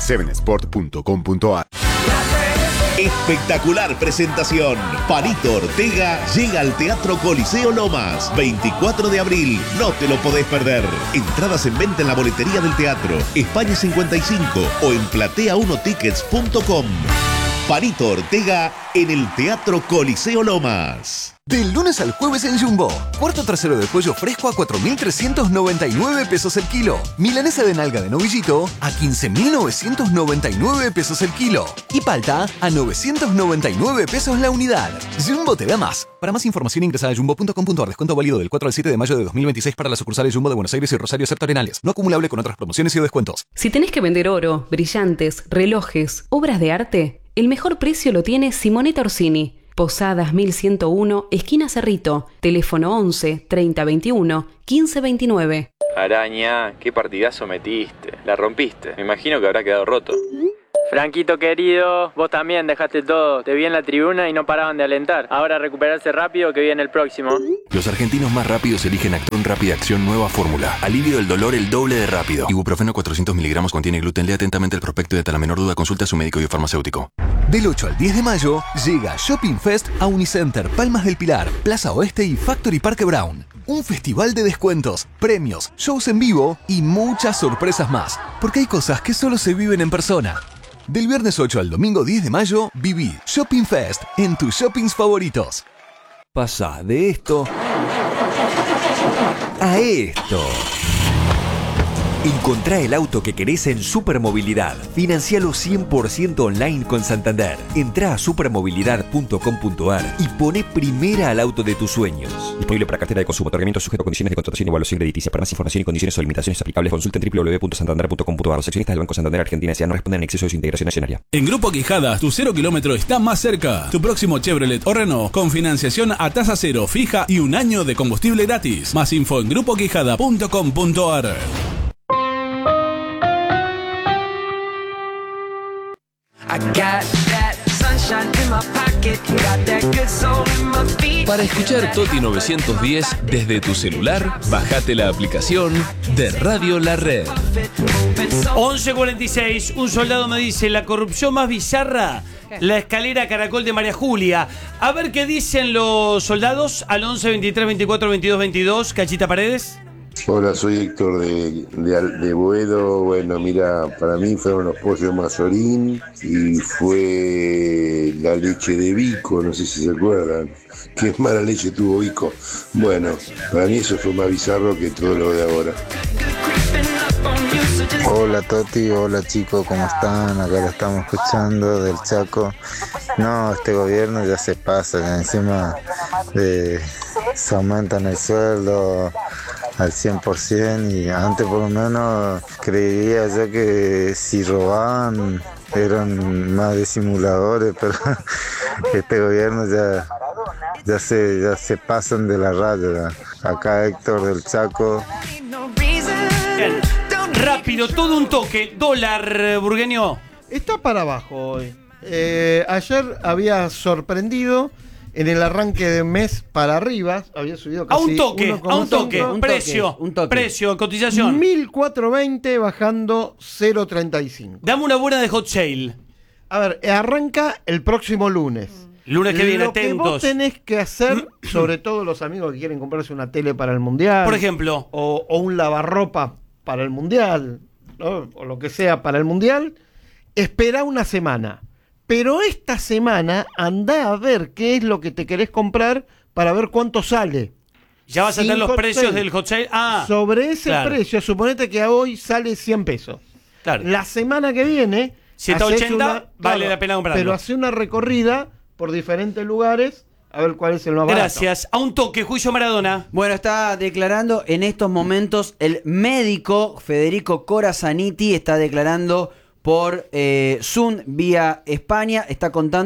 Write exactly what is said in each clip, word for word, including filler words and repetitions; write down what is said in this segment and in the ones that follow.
seven sport punto com punto a r. Espectacular presentación. Palito Ortega llega al Teatro Coliseo Lomas. veinticuatro de abril. No te lo podés perder. Entradas en venta en la boletería del teatro. España cincuenta y cinco o en platea uno tickets punto com. Palito Ortega en el Teatro Coliseo Lomas. Del lunes al jueves en Jumbo. Cuarto trasero de pollo fresco a cuatro mil trescientos noventa y nueve pesos el kilo. Milanesa de nalga de novillito a quince mil novecientos noventa y nueve pesos el kilo. Y palta a novecientos noventa y nueve pesos la unidad. Jumbo te da más. Para más información ingresa a jumbo punto com punto a r. Descuento válido del cuatro al siete de mayo de dos mil veintiséis para las sucursales Jumbo de Buenos Aires y Rosario Septentrionales. No acumulable con otras promociones y descuentos. Si tenés que vender oro, brillantes, relojes, obras de arte, el mejor precio lo tiene Simonetta Orsini. Posadas mil ciento uno, esquina Cerrito. Teléfono once, treinta veintiuno, quince veintinueve. Araña, qué partidazo metiste. La rompiste. Me imagino que habrá quedado roto. Franquito querido, vos también dejaste todo. Te vi en la tribuna y no paraban de alentar. Ahora recuperarse rápido que viene el próximo. Los argentinos más rápidos eligen Actron Rápida Acción Nueva Fórmula. Alivio del dolor el doble de rápido. Ibuprofeno cuatrocientos miligramos contiene gluten. Lea atentamente el prospecto y ante la menor duda consulta a su médico y farmacéutico. Del ocho al diez de mayo llega Shopping Fest a Unicenter, Palmas del Pilar, Plaza Oeste y Factory Parque Brown. Un festival de descuentos, premios, shows en vivo y muchas sorpresas más. Porque hay cosas que solo se viven en persona. Del viernes ocho al domingo diez de mayo, viví Shopping Fest en tus shoppings favoritos. Pasá de esto a esto. Encontrá el auto que querés en Supermovilidad. Financialo cien por ciento online con Santander. Entrá a supermovilidad punto com punto a r y poné primera al auto de tus sueños. Disponible para cartera de consumo. Otorgamiento sujeto a condiciones de contratación y evaluación crediticia. Para más información y condiciones o limitaciones aplicables, consulta en doble u doble u doble u punto santander punto com punto a r. Los accionistas del Banco Santander Argentina S A no responden en exceso de su integración accionaria. En Grupo Quijadas, tu cero kilómetro está más cerca. Tu próximo Chevrolet o Renault con financiación a tasa cero fija y un año de combustible gratis. Más info en grupo quijada punto com punto a r. Para escuchar Toti novecientos diez desde tu celular, bajate la aplicación de Radio La Red. once cuarenta y seis, un soldado me dice, la corrupción más bizarra, la escalera Caracol de María Julia. A ver qué dicen los soldados al once, veintitrés, veinticuatro, veintidós, veintidós. Cachita Paredes. Hola, soy Héctor de, de, de Boedo. Bueno, mira, para mí fueron los pollos Mazorín y fue la leche de Vico, no sé si se acuerdan. Qué mala leche tuvo Vico. Bueno, para mí eso fue más bizarro que todo lo de ahora. Hola Toti, hola chicos, ¿cómo están? Acá lo estamos escuchando del Chaco. No, este gobierno ya se pasa, ya encima de, se aumentan el sueldo al cien por ciento y antes por lo menos creería yo que si robaban eran más disimuladores, pero este gobierno ya, ya, se, ya se pasan de la raya. Acá Héctor del Chaco. Bien. Rápido, todo un toque. Dólar, burgueño. Está para abajo hoy. Eh, ayer había sorprendido en el arranque de mes para arriba. Había subido casi a un toque, uno, a un toque, un precio, un toque. precio, cotización. mil cuatrocientos veinte bajando cero treinta y cinco. Dame una buena de hot sale. A ver, arranca el próximo lunes. Lunes que viene, Lo atentos. Lo que vos tenés que hacer, sobre todo los amigos que quieren comprarse una tele para el Mundial. Por ejemplo. O, o un lavarropa para el Mundial, ¿no? O lo que sea para el Mundial, espera una semana. Pero esta semana andá a ver qué es lo que te querés comprar para ver cuánto sale. Ya vas a tener los precios sale. del hot sale. Ah, sobre ese claro. precio, suponete que a hoy sale cien pesos. Claro. La semana que viene, ciento ochenta una, vale claro, la pena comprarlo. Pero hace una recorrida por diferentes lugares a ver cuál es el más barato. Gracias. A un toque, juicio Maradona. Bueno, está declarando en estos momentos el médico Federico Corazaniti, está declarando por eh, Zoom vía España, está contando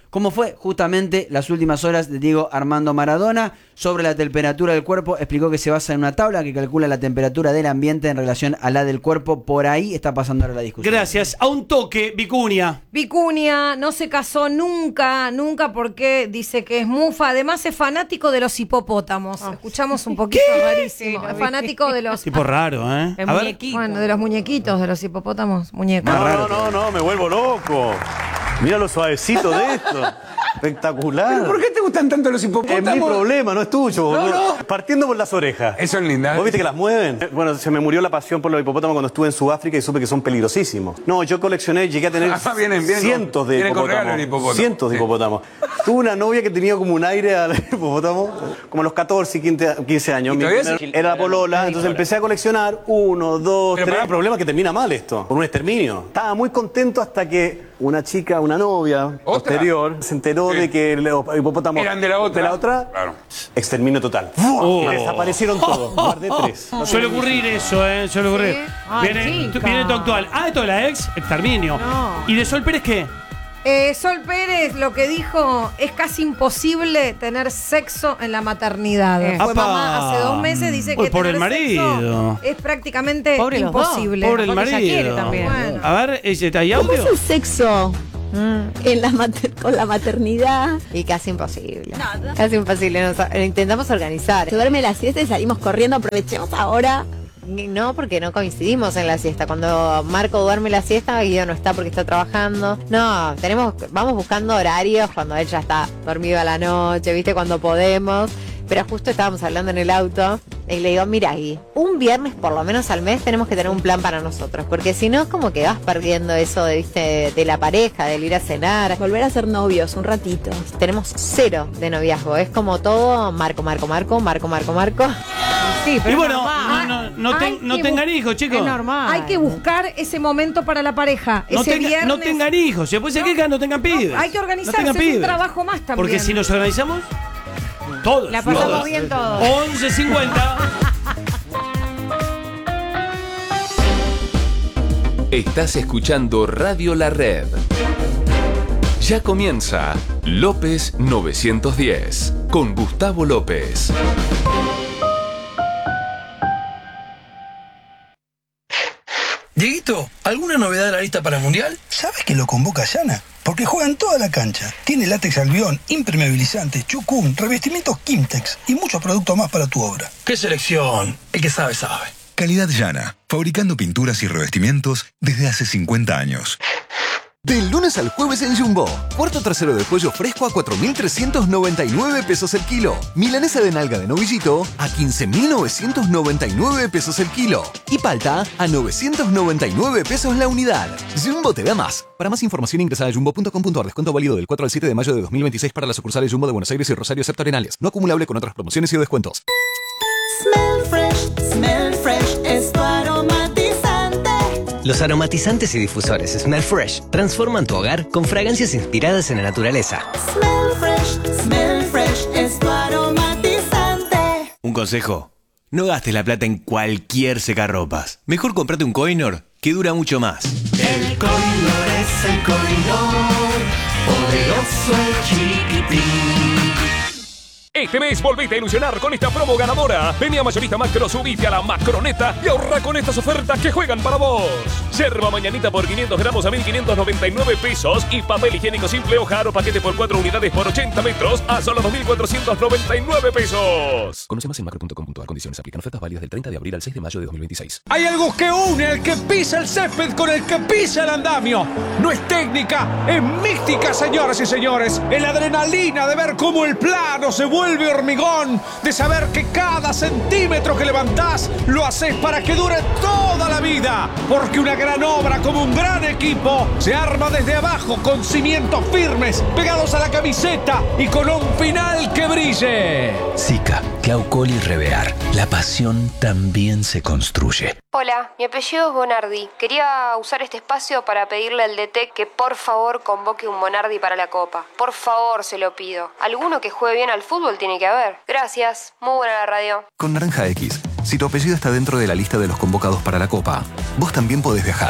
cómo fue justamente las últimas horas de Diego Armando Maradona. Sobre la temperatura del cuerpo, explicó que se basa en una tabla que calcula la temperatura del ambiente en relación a la del cuerpo. Por ahí está pasando ahora la discusión. Gracias. A un toque, Vicuña. Vicuña no se casó nunca, nunca porque dice que es mufa. Además es fanático de los hipopótamos. Oh. Escuchamos un poquito rarísimo. Es fanático de los... Tipo raro, ¿eh? A ver. Bueno, de los muñequitos, de los hipopótamos, muñecos. No, no, no, no, me vuelvo loco. Mira lo suavecito de esto. Espectacular. ¿Pero por qué te gustan tanto los hipopótamos? Es mi problema, no es tuyo. No, no. Partiendo por las orejas. Eso es linda. ¿Vos viste que las mueven? Bueno, se me murió la pasión por los hipopótamos cuando estuve en Sudáfrica y supe que son peligrosísimos. No, yo coleccioné, llegué a tener ah, vienen, vienen cientos con, de vienen hipopótamos. Con hipopótamo. Cientos de sí. hipopótamos. Tuve una novia que tenía como un aire al hipopótamo, como a los catorce, quince años. Mi primer, era la polola, entonces empecé a coleccionar uno, dos, Pero tres. Para... El problema es que termina mal esto, por un exterminio. Estaba muy contento hasta que una chica, una novia ¿Otra? posterior, se enteró sí. de que los hipopótamos eran de la otra. De la otra claro. Exterminio total. Oh. Y desaparecieron todos. Guardé tres. No suele ocurrir eso, ¿eh? Suele ocurrir. ¿Sí? Ay, viene, tu, viene tu actual. Ah, esto de la ex, exterminio. No. ¿Y de Sol Pérez qué? Eh, Sol Pérez lo que dijo es casi imposible tener sexo en la maternidad. Eh. Fue mamá hace dos meses, dice que Uy, por tener el marido. sexo es prácticamente Pobre imposible. Pobre el marido. Quiere también. Bueno. A ver, ¿está ahí audio? ¿Cómo es el sexo? Mm. En la mater- con la maternidad. Y casi imposible. Nada. Casi imposible. Nos, lo intentamos organizar. Se duerme la siesta y salimos corriendo. Aprovechemos ahora. No, porque no coincidimos en la siesta. Cuando Marco duerme la siesta, Guido no está porque está trabajando. No, tenemos, vamos buscando horarios cuando él ya está dormido a la noche, ¿viste? Cuando podemos. Pero justo estábamos hablando en el auto y le digo, mira, Gui, un viernes por lo menos al mes tenemos que tener un plan para nosotros, porque si no es como que vas perdiendo eso de, ¿viste? De la pareja, del ir a cenar. Volver a ser novios un ratito. Tenemos cero de noviazgo, es como todo Marco, Marco, Marco, Marco, Marco, Marco. Sí, pero y bueno, no, no, no, ten, no tengan hijos, chicos. Es normal. Hay que buscar ese momento para la pareja. No, ese tenga, viernes. no tengan hijos, si después se quejan, no tengan pibes. No, hay que organizarse, no tengan es pibes. un trabajo más también. Porque si nos organizamos, todos. La pasamos todos. bien todos. once cincuenta. Estás escuchando Radio La Red. Ya comienza López novecientos diez con Gustavo López. Dieguito, ¿alguna novedad de la lista para el Mundial? ¿Sabes que lo convoca Yana? Porque juega en toda la cancha. Tiene látex albión, impermeabilizantes, chucum, revestimientos Kimtex y muchos productos más para tu obra. ¡Qué selección! El que sabe, sabe. Calidad Yana, fabricando pinturas y revestimientos desde hace cincuenta años. Del lunes al jueves en Jumbo. Cuarto trasero de pollo fresco a cuatro mil trescientos noventa y nueve pesos el kilo. Milanesa de nalga de novillito a quince mil novecientos noventa y nueve pesos el kilo. Y palta a novecientos noventa y nueve pesos la unidad. Jumbo te da más. Para más información ingresa a jumbo punto com punto a r. Descuento válido del cuatro al siete de mayo de dos mil veintiséis para las sucursales Jumbo de Buenos Aires y Rosario excepto Arenales. No acumulable con otras promociones y o descuentos. Smell fresh, smell fresh, es tu aromatizante. Los aromatizantes y difusores Smell Fresh transforman tu hogar con fragancias inspiradas en la naturaleza. Smell fresh, smell fresh, es tu aromatizante. Un consejo, no gastes la plata en cualquier secarropas. Mejor cómprate un Coinor que dura mucho más. El Coinor es el Coinor, poderoso el chiquitín. Este mes volvete a ilusionar con esta promo ganadora. Vení a Mayorista Macro, subite a la Macroneta y ahorra con estas ofertas que juegan para vos. Yerba mañanita por quinientos gramos a mil quinientos noventa y nueve pesos y papel higiénico simple hoja aro paquete por cuatro unidades por ochenta metros a solo dos mil cuatrocientos noventa y nueve pesos. Conoce más en macro punto com punto a r. Condiciones aplican. Ofertas válidas del treinta de abril al seis de mayo de dos mil veintiséis. Hay algo que une al que pisa el césped con el que pisa el andamio. No es técnica, es mística, señoras y señores. Es la adrenalina de ver cómo el plano se vuelve hormigón, de saber que cada centímetro que levantás lo haces para que dure toda la vida, porque una gran obra como un gran equipo se arma desde abajo con cimientos firmes, pegados a la camiseta y con un final que brille. Sica, Claucol y Revear. La pasión también se construye. Hola, mi apellido es Bonardi. Quería usar este espacio para pedirle al D T que por favor convoque un Bonardi para la Copa. Por favor, se lo pido. Alguno que juegue bien al fútbol tiene que haber. Gracias. Muy buena la radio. Con Naranja X, si tu apellido está dentro de la lista de los convocados para la Copa, vos también podés viajar.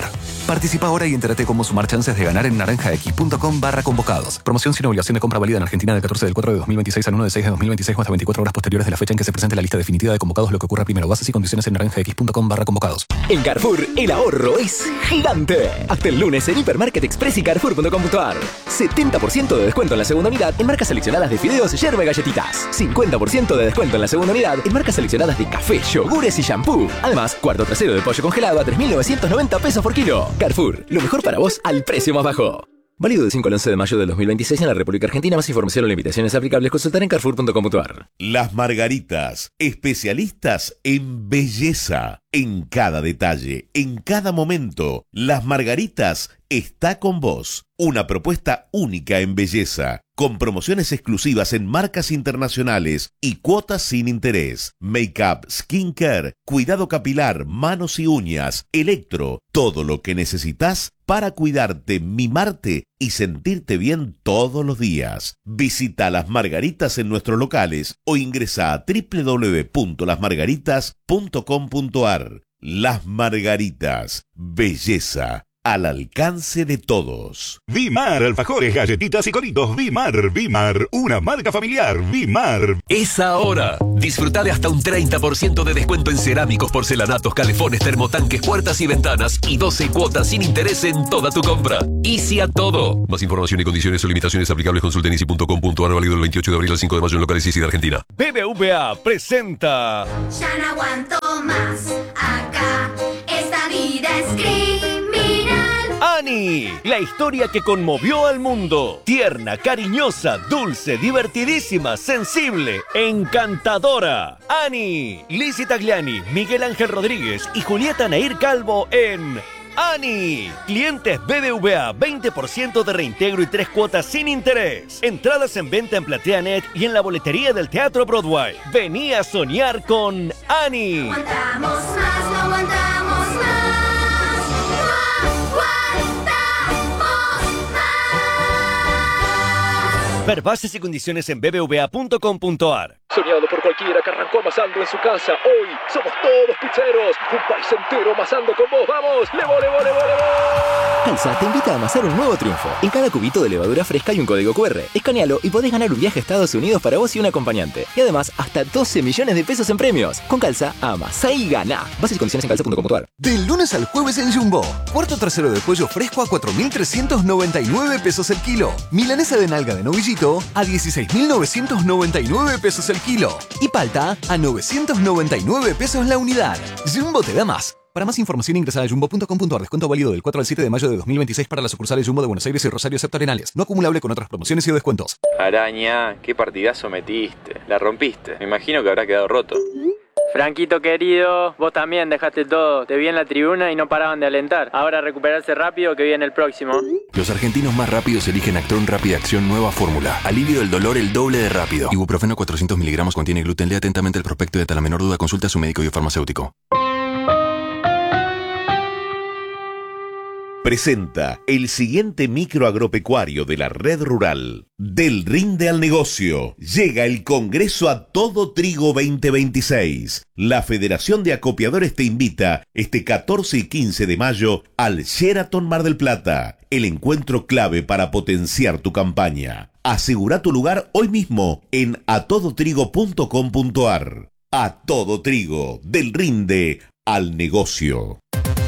Participa ahora y entérate cómo sumar chances de ganar en naranjax.com barra convocados. Promoción sin obligación de compra válida en Argentina del catorce del cuatro de dos mil veintiséis al uno de seis de dos mil veintiséis o hasta veinticuatro horas posteriores de la fecha en que se presente la lista definitiva de convocados, lo que ocurra primero. Bases y condiciones en naranjax.com barra convocados. En Carrefour, el ahorro es gigante. Hasta el lunes en Hipermarket Express y Carrefour punto com punto a r. setenta por ciento de descuento en la segunda unidad en marcas seleccionadas de fideos, yerba y galletitas. cincuenta por ciento de descuento en la segunda unidad en marcas seleccionadas de café, yogures y shampoo. Además, cuarto trasero de pollo congelado a tres mil novecientos noventa pesos por kilo. Carrefour, lo mejor para vos al precio más bajo. Válido del cinco al once de mayo del dos mil veintiséis en la República Argentina. Más información o limitaciones aplicables consultar en carrefour punto com punto a r. Las Margaritas, especialistas en belleza. En cada detalle, en cada momento, Las Margaritas está con vos. Una propuesta única en belleza, con promociones exclusivas en marcas internacionales y cuotas sin interés. Make-up, skincare, cuidado capilar, manos y uñas, electro, todo lo que necesitas para cuidarte, mimarte y sentirte bien todos los días. Visita Las Margaritas en nuestros locales o ingresa a doble u doble u doble u punto las margaritas punto com punto a r. Las Margaritas, belleza al alcance de todos. Vimar, alfajores, galletitas y coritos. Vimar, Vimar, una marca familiar. Vimar. Es ahora. Disfruta de hasta un treinta por ciento de descuento en cerámicos, porcelanatos, calefones, termotanques, puertas y ventanas y doce cuotas sin interés en toda tu compra. Easy a todo. Más información y condiciones o limitaciones aplicables consulta en easy punto com punto a r, válido del veintiocho de abril al cinco de mayo en locales Easy de Argentina. B B V A presenta... Ya no aguanto más. Acá esta vida es criminal. Annie, la historia que conmovió al mundo. Tierna, cariñosa, dulce, divertidísima, sensible, encantadora. Annie, Lizzie Tagliani, Miguel Ángel Rodríguez y Julieta Nair Calvo en Annie. Clientes B B V A, veinte por ciento de reintegro y tres cuotas sin interés. Entradas en venta en PlateaNet y en la boletería del Teatro Broadway. Vení a soñar con Annie. No aguantamos más, no aguantamos más. Ver bases y condiciones en b b v a punto com punto a r. Soñado por cualquiera que arrancó amasando en su casa. Hoy somos todos pizzeros. Un país entero amasando con vos. ¡Vamos! ¡Levo, levo, levo, levo! Calza te invita a amasar un nuevo triunfo. En cada cubito de levadura fresca hay un código cu erre. Escanealo y podés ganar un viaje a Estados Unidos para vos y un acompañante. Y además, hasta doce millones de pesos en premios. Con Calza, amasá y gana. Bases y condiciones en calza punto com punto a r. Del lunes al jueves en Jumbo. Cuarto trasero de pollo fresco a cuatro mil trescientos noventa y nueve pesos el kilo. Milanesa de nalga de novillito a dieciséis mil novecientos noventa y nueve pesos el kilo. Y palta a novecientos noventa y nueve pesos la unidad. Jumbo te da más. Para más información ingresa a jumbo punto com punto a r. Descuento válido del cuatro al siete de mayo de dos mil veintiséis para las sucursales Jumbo de Buenos Aires y Rosario excepto Arenales. No acumulable con otras promociones y descuentos. Araña, qué partidazo metiste. La rompiste. Me imagino que habrá quedado roto. Franquito querido, vos también dejaste todo. Te vi en la tribuna y no paraban de alentar. Ahora recuperarse rápido que viene el próximo. Los argentinos más rápidos eligen Actron Rápida Acción Nueva Fórmula. Alivio del dolor el doble de rápido. Ibuprofeno cuatrocientos miligramos contiene gluten. Lea atentamente el prospecto y ante la menor duda consulta a su médico y farmacéutico. Presenta el siguiente micro agropecuario de la red rural. Del rinde al negocio. Llega el Congreso a Todo Trigo veinte veintiséis. La Federación de Acopiadores te invita este catorce y quince de mayo al Sheraton Mar del Plata. El encuentro clave para potenciar tu campaña. Asegura tu lugar hoy mismo en a todo trigo punto com punto a r. A Todo Trigo. Del rinde al negocio.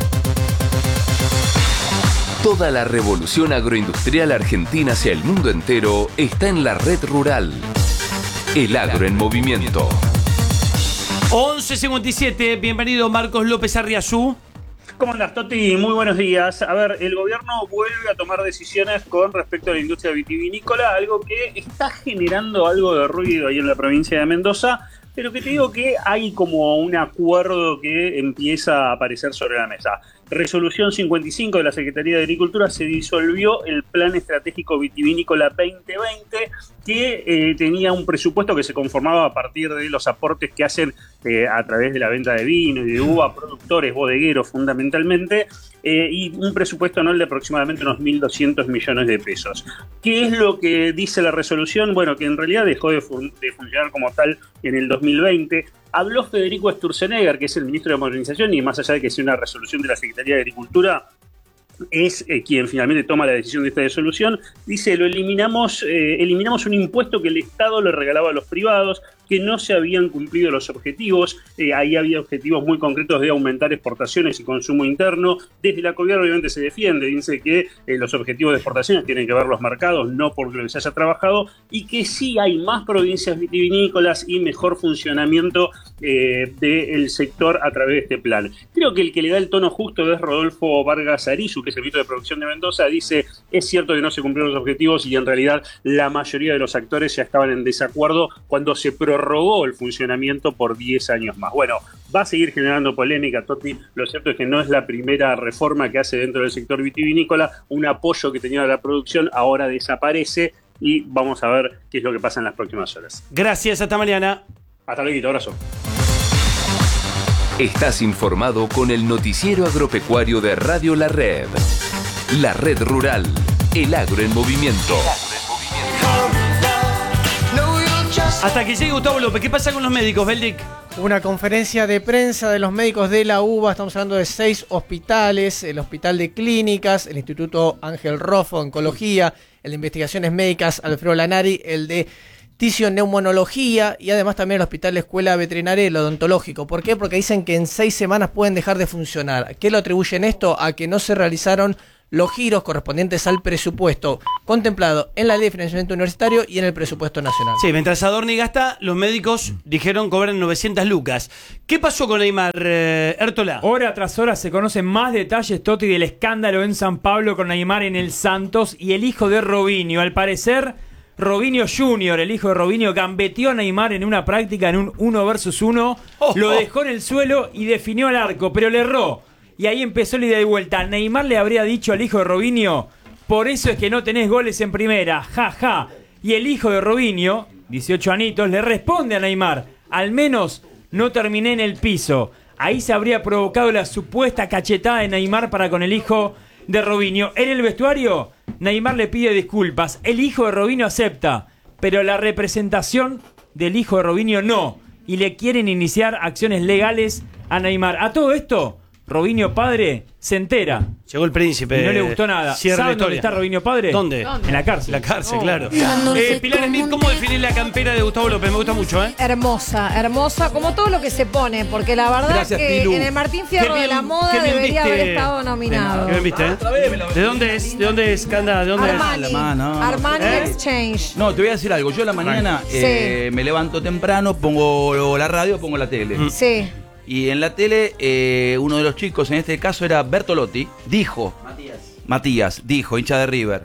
Toda la revolución agroindustrial argentina hacia el mundo entero está en la red rural. El agro en movimiento. once cincuenta y siete, bienvenido Marcos López Arriazú. ¿Cómo andás, Toti? Muy buenos días. A ver, el gobierno vuelve a tomar decisiones con respecto a la industria vitivinícola, algo que está generando algo de ruido ahí en la provincia de Mendoza, pero que te digo que hay como un acuerdo que empieza a aparecer sobre la mesa. Resolución cincuenta y cinco de la Secretaría de Agricultura, se disolvió el Plan Estratégico Vitivinícola veinte veinte, que eh, tenía un presupuesto que se conformaba a partir de los aportes que hacen eh, a través de la venta de vino y de uva, productores, bodegueros fundamentalmente, eh, y un presupuesto anual de aproximadamente unos mil doscientos millones de pesos. ¿Qué es lo que dice la resolución? Bueno, que en realidad dejó de, fun- de funcionar como tal en el dos mil veinte. Habló Federico Sturzenegger, que es el ministro de Modernización, y más allá de que sea una resolución de la Secretaría de Agricultura, es eh, quien finalmente toma la decisión de esta disolución, dice, lo eliminamos, eh, eliminamos un impuesto que el Estado le regalaba a los privados, que no se habían cumplido los objetivos, eh, ahí había objetivos muy concretos de aumentar exportaciones y consumo interno. Desde la gobierno obviamente se defiende, dice que eh, los objetivos de exportaciones tienen que ver los mercados, no por lo que se haya trabajado, y que sí hay más provincias vitivinícolas y mejor funcionamiento eh, del sector a través de este plan. Creo que el que le da el tono justo es Rodolfo Vargas Arizu, que es el ministro de Producción de Mendoza, dice, es cierto que no se cumplieron los objetivos y en realidad la mayoría de los actores ya estaban en desacuerdo cuando se prorrogó el funcionamiento por diez años más. Bueno, va a seguir generando polémica, Toti. Lo cierto es que no es la primera reforma que hace dentro del sector vitivinícola. Un apoyo que tenía la producción ahora desaparece y vamos a ver qué es lo que pasa en las próximas horas. Gracias, hasta mañana. Hasta luego, abrazo. Estás informado con el noticiero agropecuario de Radio La Red. La Red Rural, el agro en movimiento. Hasta que llegue Gustavo López, ¿qué pasa con los médicos, Beldic? Una conferencia de prensa de los médicos de la UBA, estamos hablando de seis hospitales, el Hospital de Clínicas, el Instituto Ángel Roffo, Oncología, el de Investigaciones Médicas Alfredo Lanari, el de Tisioneumonología y además también el Hospital de Escuela Veterinaria y el Odontológico. ¿Por qué? Porque dicen que en seis semanas pueden dejar de funcionar. ¿Qué lo atribuyen esto? A que no se realizaron los giros correspondientes al presupuesto contemplado en la Ley de Financiamiento Universitario y en el presupuesto nacional. Sí, mientras Adorni gasta, los médicos dijeron cobran novecientas lucas. ¿Qué pasó con Neymar, eh, Értola? Hora tras hora se conocen más detalles, Toti, del escándalo en San Pablo con Neymar en el Santos y el hijo de Robinho. Al parecer, Robinho junior, el hijo de Robinho, gambeteó a Neymar en una práctica en un uno versus uno, oh, lo dejó en el suelo y definió al arco, pero le erró. Y ahí empezó la ida y vuelta. Neymar le habría dicho al hijo de Robinho, por eso es que no tenés goles en primera, ja, ja. Y el hijo de Robinho, dieciocho anitos, le responde a Neymar, al menos no terminé en el piso. Ahí se habría provocado la supuesta cachetada de Neymar para con el hijo de Robinho. En el vestuario, Neymar le pide disculpas. El hijo de Robinho acepta, pero la representación del hijo de Robinho no. Y le quieren iniciar acciones legales a Neymar. A todo esto, Robinho padre se entera. Llegó el príncipe. Y no le gustó nada. ¿Saben dónde está Robinho padre? ¿Dónde? ¿Dónde? En la cárcel. La cárcel, oh, claro. Eh, Pilar Smith, ¿cómo definir la campera de Gustavo López? Me gusta mucho, ¿eh? Hermosa, hermosa, como todo lo que se pone, porque la verdad Gracias, que Pilu. en el Martín Fierro Qué de bien- la Moda qué bien debería viste. haber estado nominado. Qué bien viste, ¿eh? ¿De dónde es? ¿De dónde es, Canda? ¿De dónde Armani, es? Armani ¿Eh? Exchange. No, te voy a decir algo. Yo a la mañana eh, me levanto temprano, pongo la radio, pongo la tele. Sí. Y en la tele, eh, uno de los chicos, en este caso era Bertolotti, dijo, Matías, Matías dijo, hincha de River,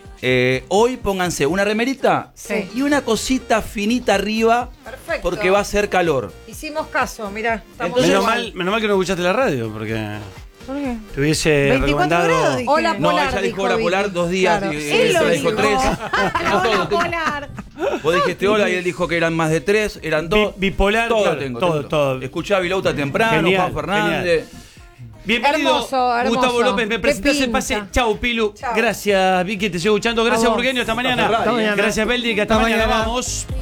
eh, hoy pónganse una remerita Sí. y una cosita finita arriba, Perfecto. porque va a hacer calor. Hicimos caso, mirá. Estamos Menos igual. mal, menos mal que no escuchaste la radio, porque ¿Por qué? te hubiese veinticuatro recomendado. grados, dije. Hola, No, Polar, ella dijo dijo hola Vicky. polar dos días, Claro. y, Él y lo ella dijo dijo. tres. Hola, Polar. Vos dijiste hola y él dijo que eran más de tres, eran dos. Bipolar, todo claro, tengo, todo, tengo. todo. Escuchá a Vilauta temprano, Genial, Juan Fernández. Bienvenido, Hermoso, hermoso. Gustavo López. Me Qué presentás el pinta. pase. Chau, Pilu. Gracias, Vicky. Te sigo escuchando. Gracias, A vos. Burgueño. Hasta mañana. Hasta mañana. Gracias, Beldi. Que hasta, Hasta mañana. mañana. Vamos.